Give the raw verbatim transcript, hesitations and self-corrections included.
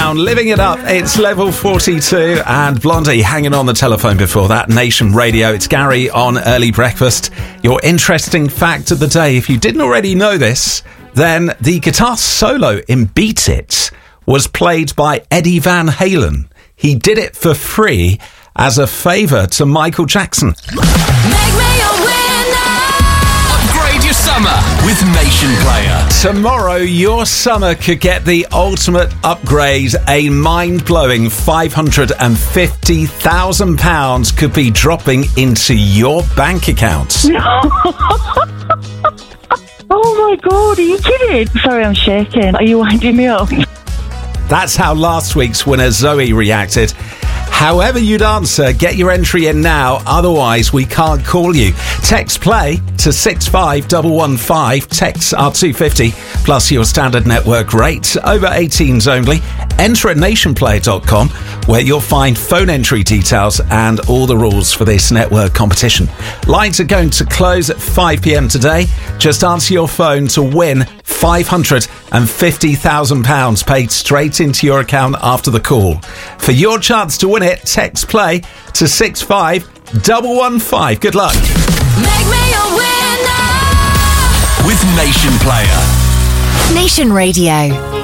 Brown, Living It Up. It's level forty-two, and Blondie hanging on the telephone before that. Nation Radio. It's Gary on Early Breakfast. Your interesting fact of the day. If you didn't already know this, then the guitar solo in Beat It was played by Eddie Van Halen. He did it for free as a favour to Michael Jackson. Make me a winner. Upgrade your summer with Nation Player. Tomorrow, your summer could get the ultimate upgrade. A mind-blowing five hundred fifty thousand pounds could be dropping into your bank account. Oh my God, are you kidding? Sorry, I'm shaking. Are you winding me up? That's how last week's winner Zoe reacted. However you'd answer, get your entry in now, otherwise we can't call you. Text play to six five one one five, texts are two pounds fifty, plus your standard network rate, over eighteens only. Enter at nation player dot com, where you'll find phone entry details and all the rules for this network competition. Lines are going to close at five p.m. today. Just answer your phone to win five hundred fifty thousand pounds paid straight into your account after the call. For your chance to win it, text play to six five one one five. Good luck. Make me a winner. With Nation Player. Nation Radio.